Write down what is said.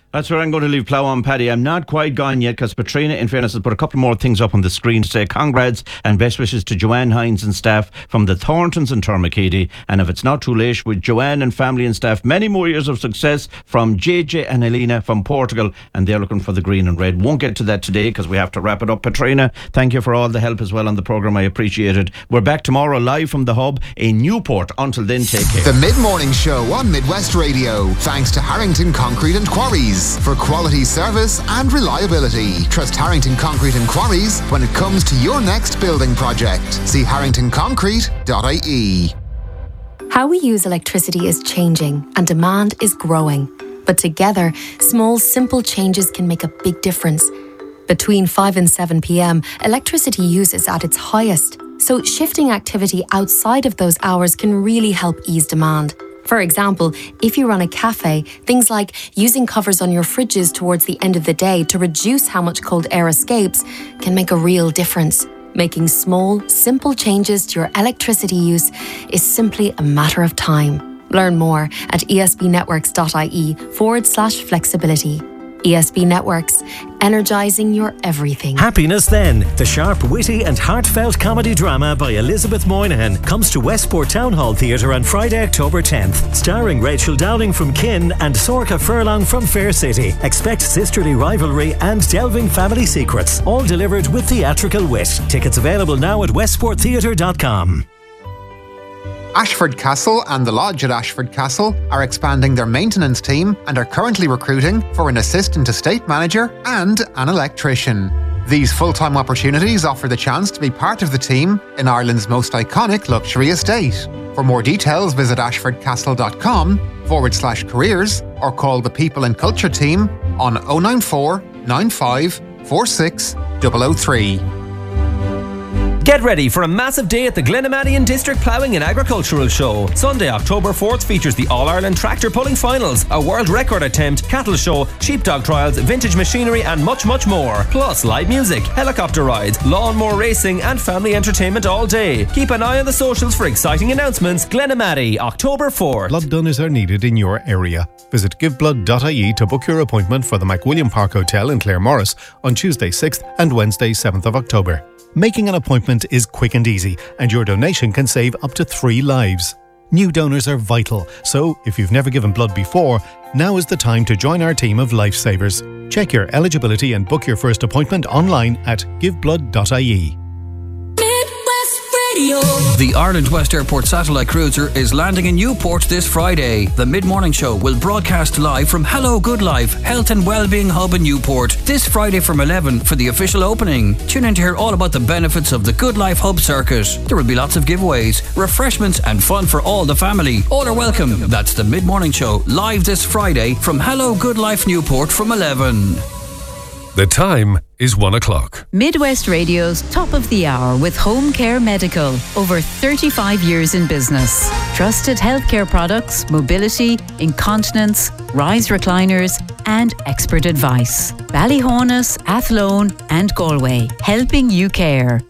That's where I'm going to leave Plough on Paddy. I'm not quite gone yet because Patrina, in fairness, has put a couple more things up on the screen to say congrats and best wishes to Joanne Hines and staff from the Thorntons in Termacady. And if it's not too late, with Joanne and family and staff, many more years of success from JJ and Helena from Portugal. And they're looking for the green and red. Won't get to that today because we have to wrap it up. Patrina, thank you for all the help as well on the programme. I appreciate it. We're back tomorrow live from the Hub in Newport. Until then, take care. The Mid-Morning Show on Midwest Radio. Thanks to Harrington Concrete and Quarries for quality service and reliability. Trust Harrington Concrete and Quarries when it comes to your next building project. See harringtonconcrete.ie. How we use electricity is changing and demand is growing. But together, small, simple changes can make a big difference. Between 5 and 7 p.m, electricity use is at its highest. So shifting activity outside of those hours can really help ease demand. For example, if you run a cafe, things like using covers on your fridges towards the end of the day to reduce how much cold air escapes can make a real difference. Making small, simple changes to your electricity use is simply a matter of time. Learn more at esbnetworks.ie/flexibility. ESB Networks, energising your everything. Happiness Then, the sharp, witty and heartfelt comedy drama by Elizabeth Moynihan, comes to Westport Town Hall Theatre on Friday, October 10th. Starring Rachel Downing from Kin and Sorcha Furlong from Fair City. Expect sisterly rivalry and delving family secrets, all delivered with theatrical wit. Tickets available now at westporttheatre.com. Ashford Castle and the Lodge at Ashford Castle are expanding their maintenance team and are currently recruiting for an assistant estate manager and an electrician. These full-time opportunities offer the chance to be part of the team in Ireland's most iconic luxury estate. For more details, visit ashfordcastle.com/careers or call the People and Culture team on 094 95 46 003. Get ready for a massive day at the Glenamaddy District Ploughing and Agricultural Show. Sunday, October 4th features the All-Ireland Tractor Pulling Finals, a world record attempt, cattle show, sheepdog trials, vintage machinery and much, much more. Plus live music, helicopter rides, lawnmower racing and family entertainment all day. Keep an eye on the socials for exciting announcements. Glenamaddy, October 4th. Blood donors are needed in your area. Visit giveblood.ie to book your appointment for the McWilliam Park Hotel in Claremorris on Tuesday 6th and Wednesday 7th of October. Making an appointment is quick and easy, and your donation can save up to 3 lives. New donors are vital, so if you've never given blood before, now is the time to join our team of lifesavers. Check your eligibility and book your first appointment online at giveblood.ie. The Ireland West Airport satellite cruiser is landing in Newport this Friday. The Mid-Morning Show will broadcast live from Hello Good Life Health and Wellbeing Hub in Newport this Friday from 11 for the official opening. Tune in to hear all about the benefits of the Good Life Hub circuit. There will be lots of giveaways, refreshments and fun for all the family. All are welcome. That's the Mid-Morning Show live this Friday from Hello Good Life Newport from 11. The time is 1 o'clock. Midwest Radio's Top of the Hour with Home Care Medical. Over 35 years in business. Trusted healthcare products, mobility, incontinence, rise recliners and expert advice. Ballyhonus, Athlone and Galway. Helping you care.